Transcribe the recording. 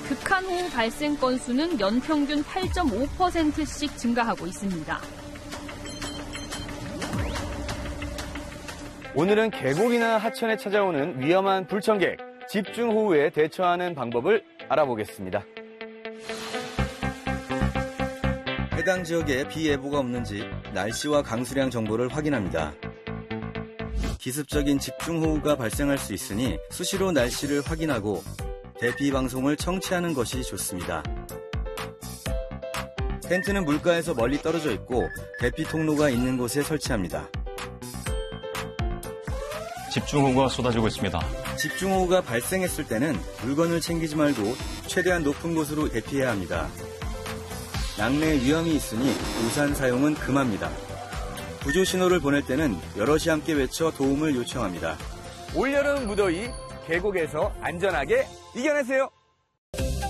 극한호우 발생 건수는 연평균 8.5%씩 증가하고 있습니다. 오늘은 계곡이나 하천에 찾아오는 위험한 불청객, 집중호우에 대처하는 방법을 알아보겠습니다. 해당 지역에 비 예보가 없는지 날씨와 강수량 정보를 확인합니다. 기습적인 집중호우가 발생할 수 있으니 수시로 날씨를 확인하고 대피 방송을 청취하는 것이 좋습니다. 텐트는 물가에서 멀리 떨어져 있고 대피 통로가 있는 곳에 설치합니다. 집중호우가 쏟아지고 있습니다. 집중호우가 발생했을 때는 물건을 챙기지 말고 최대한 높은 곳으로 대피해야 합니다. 낙뢰 위험이 있으니 우산 사용은 금합니다. 구조 신호를 보낼 때는 여럿이 함께 외쳐 도움을 요청합니다. 올여름 무더위 계곡에서 안전하게 이겨내세요.